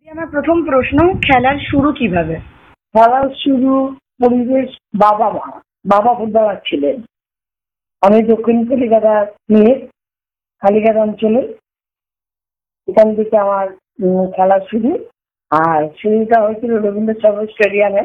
আমার প্রথম প্রশ্ন, খেলার শুরু কিভাবে? খেলার শুরু পরিবেশ বাবা বাবা ফুটবলার ছিলেন। আমি দক্ষিণ কলিকাতার মেয়ে, কালীঘাট অঞ্চলে। এখান থেকে আমার খেলা শুরু। আর শুরুটা হয়েছিল রবীন্দ্র স্টেডিয়ামে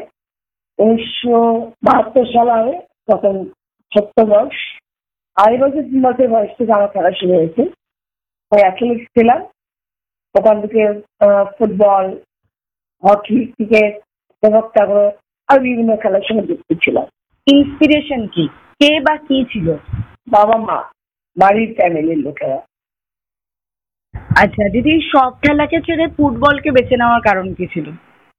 1972 সালে। তখন 70 বয়স, 2.5 বছর বয়স থেকে আমার খেলা শুরু হয়েছে। ওই অ্যাথলেটিক্স ছিলাম। ওখান থেকে ফুটবল, হকি, ক্রিকেট, এবং আর বিভিন্ন খেলার সঙ্গে যুক্ত ছিলাম। ইন্সপিরেশন কি? কে বা কি ছিল? বাবা মা, বাড়ির ফ্যামিলির লোকেরা। আচ্ছা দিদি, সব খেলাকে ছেড়ে ফুটবলকে বেছে নেওয়ার কারণ কি ছিল?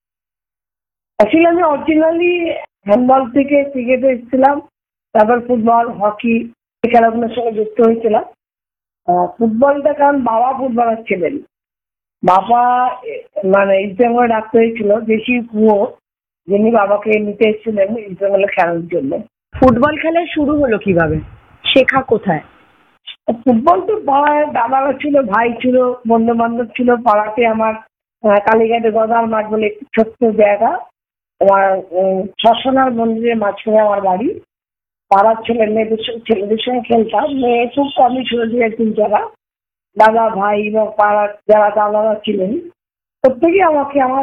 আসলে আমি অরিজিনালি হ্যান্ডবল থেকে ক্রিকেটে এসেছিলাম, তারপর ফুটবল, হকি এই খেলাগুলোর সঙ্গে যুক্ত হয়েছিলাম। ফুটবলটা কারণ বাবা ফুটবলার ছিলেন। বাবা মানে ইস্ট বেঙ্গলে ডাকতে হয়েছিল দেশি কুয়ো, যিনি বাবাকে নিতে এসেছিলেন ইস্ট বেঙ্গলে খেলার জন্য। ফুটবল খেলা শুরু হলো কিভাবে? শেখা কোথায়? ফুটবল তো পাড়ায় দাদারা ছিল, ভাই ছিল, বন্ধু বান্ধব ছিল। পাড়াতে আমার কালীঘাটে গদার মাঠ বলে একটি ছোট্ট জায়গা, আমার শ্মশানার মন্দিরের মাঝখানে আমার বাড়ি। পাড়ার ছেলেদের সঙ্গে খেলতাম। মেয়ে খুব কমই ছিল, 2-3 জায়গা। দাদা, ভাই এবং পাড়ার যারা দাদারা ছিলেন প্রত্যেকেই আমাকে আমার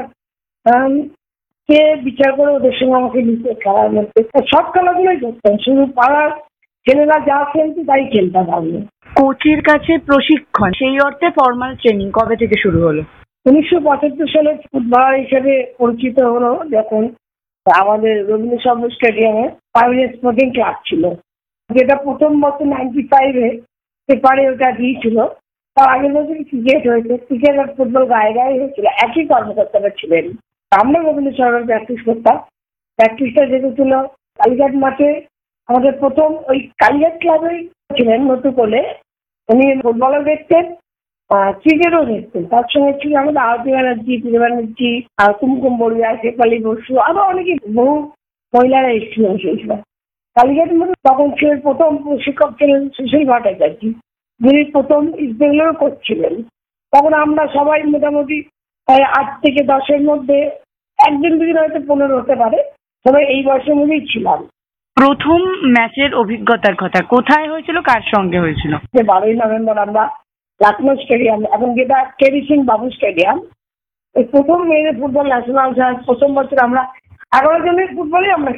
কে বিচার করে ওদের সঙ্গে আমাকে নিতে খেলার মধ্যে। সব খেলাগুলোই করতাম, শুধু পাড়ার ছেলেরা যা খেলতো তাই খেলতাম আমি। কোচের কাছে প্রশিক্ষণ, সেই অর্থে ফর্মাল ট্রেনিং কবে থেকে শুরু হলো? 1975 সালে ফুটবলার হিসেবে পরিচিত হলো যখন আমাদের রবীন্দ্র স্টেডিয়ামে পাইওনিয়ার স্পোর্টিং ক্লাব ছিল, যেটা প্রথম বছর 95-এ পেপারে ওটা দিয়েছিল। তার আগের বছর ক্রিকেট হয়েছে। ক্রিকেট আর ফুটবল গায়ে গায়ে হয়েছিল, একই কর্মকর্তারা ছিলেন। আমরা রবীন্দ্র প্র্যাকটিস করতাম। প্র্যাকটিসটা যেতে ছিল কালীঘাট মাঠে। আমাদের প্রথম ওই কালীঘাট ক্লাবে ছিলেন নতুকলে, উনি ফুটবলও দেখতেন, ক্রিকেটও দেখতেন। তার সঙ্গে ছিল আমাদের আরতি ব্যানার্জি, পূজা ব্যানার্জি, কুমকুম বড়ুয়া, শেফালি বসু, আরো অনেকে বহু মহিলারা এসেছিলেন সেই সময়। কালীঘাটের মধ্যে তখন ছিলেন প্রথম প্রশিক্ষক ছিলেন সুশীল ভট্টাচার্য, যিনি প্রথম ইস্ট বেঙ্গলেরও কোচ ছিলেন। তখন আমরা সবাই মোটামুটি 8 থেকে 10-এর মধ্যে, একদিন দুদিন হয়তো 15 হতে পারে, সবাই এই বয়সের মধ্যেই ছিলাম। প্রথম ম্যাচের অভিজ্ঞতার কথা কোথায় হয়েছিল, কার সঙ্গে হয়েছিল? 12ই নভেম্বর আমরা লখনৌ স্টেডিয়াম, এখন যেটা কেবি সিং বাবু স্টেডিয়াম, এই প্রথম মেয়েদের ফুটবল ন্যাশনাল প্রথম বছর আমরা 11 জনের ফুটবলই আমরা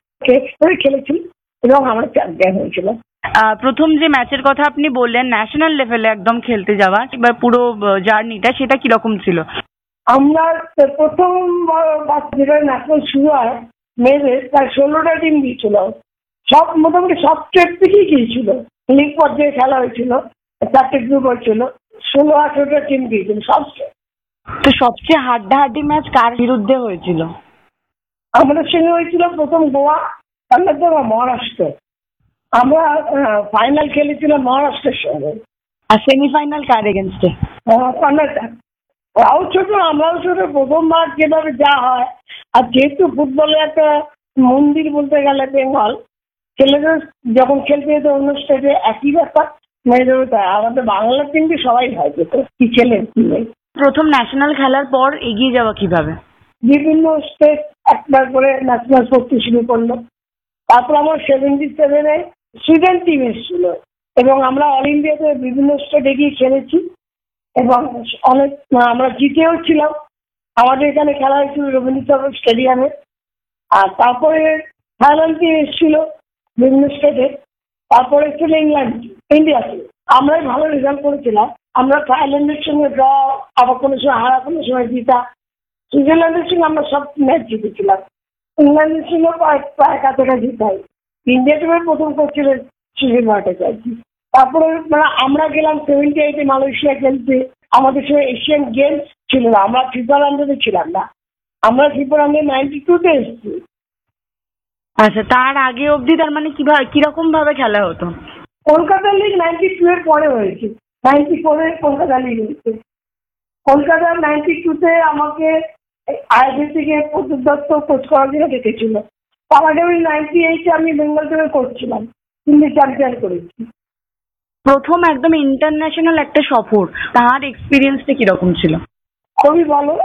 খেলেছি এবং আমরা চ্যাম্পিয়ন হয়েছিল। প্রথম যে ম্যাচের কথা আপনি বললেন, ন্যাশনাল লেভেলে একদম খেলতে যাওয়া, এবার পুরো জার্নিটা সেটা কিরকম ছিল? আমরা প্রথম যেটা ন্যাশনাল শুরু হয় মেয়েদের, প্রায় 16টা টিম দিয়েছিল। সব মোটামুটি সব স্টেট থেকেই গিয়েছিল। লিগ পর্যায়ে খেলা হয়েছিল, 4টে গ্রুপ হয়েছিল, 16-18টা টিম দিয়েছিল সব স্টেট। তো সবচেয়ে হাড্ডাহাড্ডি ম্যাচ কার বিরুদ্ধে হয়েছিল? আমাদের সঙ্গে হয়েছিল প্রথম গোয়া, তারপর মহারাষ্ট্র। আমরা ফাইনাল খেলেছিলাম মহারাষ্ট্রের সঙ্গে। আর সেমিফাইনাল কার এগেনস্টে? কর্ণাটক। ওরাও ছোট, আমরাও ছোট। প্রথমবার যেভাবে যা হয়, আর যেহেতু ফুটবলের একটা মন্দির বলতে গেলে বেঙ্গল, ছেলেদের যখন খেলতে যেত অন্য স্টেটে একই ব্যাপার, মেয়েদেরও তাই। আমাদের বাংলার টিমকে সবাই ভয় পেত, কি ছেলে কি মেয়ে। প্রথম ন্যাশনাল খেলার পর এগিয়ে যাওয়া কিভাবে? বিভিন্ন স্টেট একবার করে ন্যাশনাল করতে শুরু করলো। তারপর আমার 77-এ সুইডেন টিম এসেছিল এবং আমরা অল ইন্ডিয়াতে বিভিন্ন স্টেটে গিয়ে খেলেছি এবং অনেক আমরা জিতেও ছিলাম। আমাদের এখানে খেলা হয়েছিল রবীন্দ্র স্টেডিয়ামে। আর তারপরে থাইল্যান্ড টিম এসেছিল বিভিন্ন স্টেটে। তারপরে এসেছিল ইন্ডিয়াতে। আমরাই ভালো রেজাল্ট করেছিলাম। আমরা থাইল্যান্ডের সঙ্গে ড্র, আবার কোনো সময় হারা, কোনো সময় জিতা। সুইজারল্যান্ডের সঙ্গে আমরা সব ম্যাচ জিতেছিলাম। ইংল্যান্ডের সঙ্গে প্রায় কাছাকাছি তাই। ইন্ডিয়া টিমের প্রথম করছিলেন সুশীল ভট্টাচার্য। তারপরে আমরা গেলাম 78-এ মালয়েশিয়া খেলতে। আমাদের সঙ্গে এশিয়ান গেমস ছিল না, আমরা ফিফা রাউন্ডে ছিলাম না। আমরা ফিফা রাউন্ডে 92-তে এসেছি। আচ্ছা, তার আগে অবধি তার মানে কিরকম ভাবে খেলা হতো? কলকাতা লিগ 92-এর পরে হয়েছে। 94-এ কলকাতা লিগ হয়েছে। কলকাতা 92-তে আমাকে আইএসএল থেকে প্রদীপ দত্ত কোচ করার জন্য ডেকেছিল। তার আগে ওই 98-এ আমি বেঙ্গল থেকে করছিলাম, কিন্তু চ্যাম্পিয়ন করেছি। প্রথম একদম ইন্টারন্যাশনাল একটা সফর, তার এক্সপিরিয়েন্সটা কিরকম ছিল? খুবই ভালো।